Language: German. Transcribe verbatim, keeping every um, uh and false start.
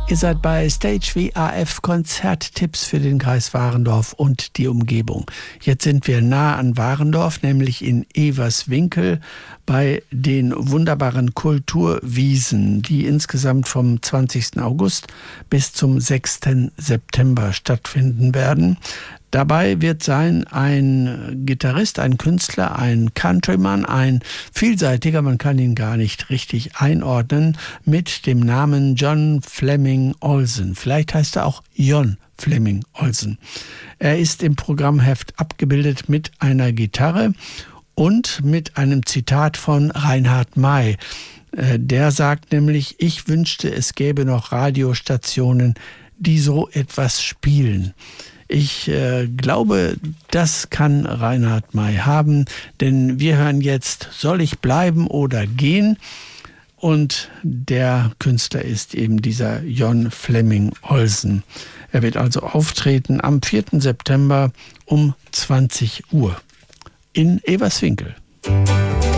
Ihr seid bei Stage W A F Konzerttipps für den Kreis Warendorf und die Umgebung. Jetzt sind wir nah an Warendorf, nämlich in Everswinkel bei den wunderbaren Kulturwiesen, die insgesamt vom zwanzigsten August bis zum sechsten September stattfinden werden. Dabei wird sein ein Gitarrist, ein Künstler, ein Countryman, ein vielseitiger, man kann ihn gar nicht richtig einordnen, mit dem Namen John Fleming Olsen. Vielleicht heißt er auch Jon Fleming Olsen. Er ist im Programmheft abgebildet mit einer Gitarre und mit einem Zitat von Reinhard May. Der sagt nämlich, ich wünschte, es gäbe noch Radiostationen, die so etwas spielen. Ich äh, glaube, das kann Reinhard May haben, denn wir hören jetzt Soll ich bleiben oder gehen? Und der Künstler ist eben dieser Jon Fleming Olsen. Er wird also auftreten am vierten September um zwanzig Uhr in Everswinkel.